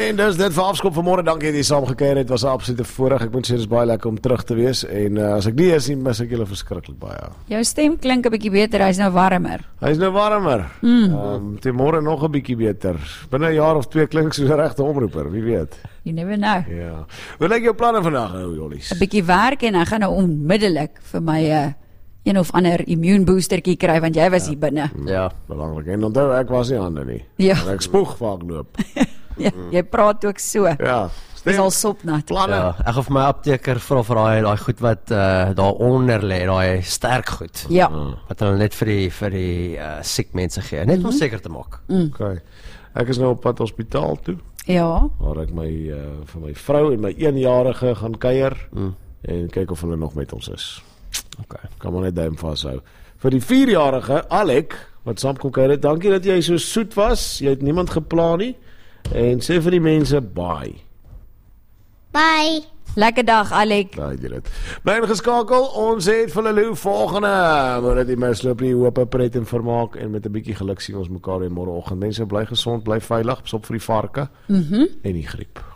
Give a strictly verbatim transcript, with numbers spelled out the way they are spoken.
En dus dit vir afskop vanmôre, dankie dat jy saamgekeer het, was 'n absolute voorreg, ek moet sê, dit is baie lekker om terug te wees, en uh, as ek nie is nie, mis ek julle verskriklik baie. Jou stem klink 'n bietjie beter, hy's nou warmer. Hy is nou warmer, mm. um, teen môre nog 'n bietjie beter, binne 'n jaar of twee klink soos 'n regte omroeper, wie weet. You never know. Ja, hoe lyk jou planne vandag, ou jollies? 'n Bietjie werk en ek gaan nou onmiddellik vir my uh, een of ander immuunboostertjie kry, want jy was ja. hier binne. Ja, belangrik, en onthou, ek was nie hande nie, ja. en ek spoeg waar ek loop. Ja, jy praat ook so. Ja, dis al sopnat. Planne. Ja, ek gaan vir my apteker vra vir daai daai goed wat uh, daaronder lê, daai sterk goed. Ja. Wat hulle net vir die vir die uh, siek mense gee, net om mm-hmm. seker te maak. Mm. Okay. Ek is nou op pad hospitaal toe. Ja. Waar ek my uh, vir my vrou en my eenjarige gaan kuier mm. en kyk of hulle nog met ons is. Okay. Kan maar net duim vashou. Vir die vierjarige Alek wat saam kom kuier, dankie dat jy so soet was. Jy het niemand geplan nie. En sê vir die mense bye. Bye. Lekker dag, Alek. Daai jy dit. Bly ingeskakel. Ons het vir hulle volgende. Maar dit misloop nie, hoop pret en vermaak en met 'n bietjie geluk sien ons mekaar weer môreoggend. Mense bly gesond, bly veilig, pas op vir die varke. Mhm. Mm en die griep.